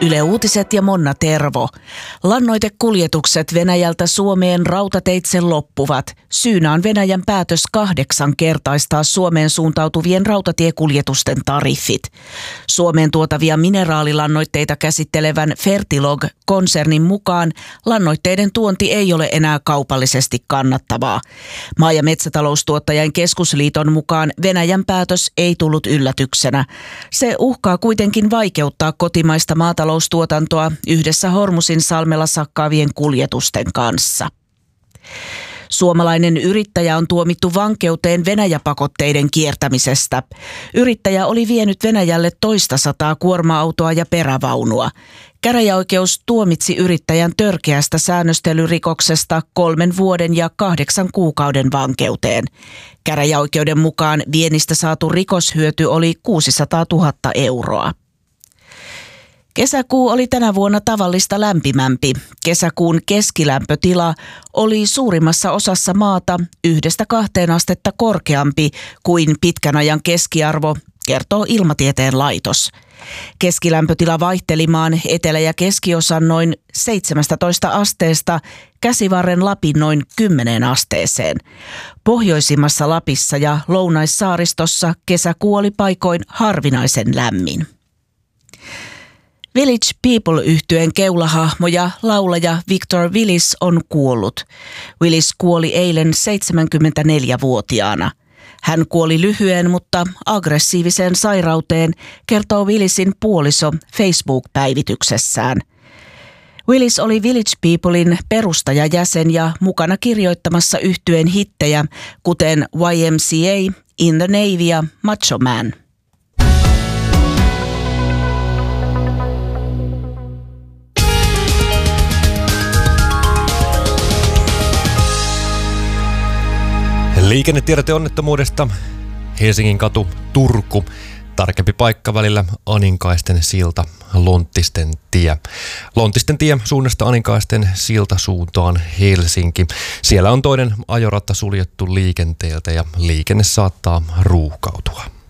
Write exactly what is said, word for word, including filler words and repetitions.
Yle Uutiset ja Monna Tervo. Lannoitekuljetukset Venäjältä Suomeen rautateitse loppuvat. Syynä on Venäjän päätös kahdeksan kertaistaa Suomeen suuntautuvien rautatiekuljetusten tariffit. Suomeen tuotavia mineraalilannoitteita käsittelevän Fertilog-konsernin mukaan lannoitteiden tuonti ei ole enää kaupallisesti kannattavaa. Maa- ja metsätaloustuottajien keskusliiton mukaan Venäjän päätös ei tullut yllätyksenä. Se uhkaa kuitenkin vaikeuttaa kotimaista maataloustuotantoa yhdessä Hormusin salmella sakkaavien kuljetusten kanssa. Suomalainen yrittäjä on tuomittu vankeuteen Venäjä-pakotteiden kiertämisestä. Yrittäjä oli vienyt Venäjälle toista sataa kuorma-autoa ja perävaunua. Käräjäoikeus tuomitsi yrittäjän törkeästä säännöstelyrikoksesta kolmen vuoden ja kahdeksan kuukauden vankeuteen. Käräjäoikeuden mukaan viennistä saatu rikoshyöty oli kuusisataatuhatta euroa. Kesäkuu oli tänä vuonna tavallista lämpimämpi. Kesäkuun keskilämpötila oli suurimmassa osassa maata yhdestä kahteen astetta korkeampi kuin pitkän ajan keskiarvo, kertoo Ilmatieteen laitos. Keskilämpötila vaihteli maan etelä- ja keskiosan noin seitsemästätoista asteesta Käsivarren Lapin noin kymmeneen asteeseen. Pohjoisimmassa Lapissa ja Lounaissaaristossa kesäkuu oli paikoin harvinaisen lämmin. Village People-yhtyeen keulahahmo ja laulaja Victor Willis on kuollut. Willis kuoli eilen seitsemänkymmentäneljävuotiaana. Hän kuoli lyhyen, mutta aggressiiviseen sairauteen, kertoo Willisin puoliso Facebook-päivityksessään. Willis oli Village Peoplein perustajajäsen ja mukana kirjoittamassa yhtyeen hittejä, kuten Y M C A, In the Navy ja Macho Man. Liikennetiedote onnettomuudesta. Helsingin katu, Turku. Tarkempi paikka välillä Aninkaisten silta, Lonttisten tie. Lonttisten tie suunnasta Aninkaisten silta suuntaan Helsinki. Siellä on toinen ajorata suljettu liikenteeltä ja liikenne saattaa ruuhkautua.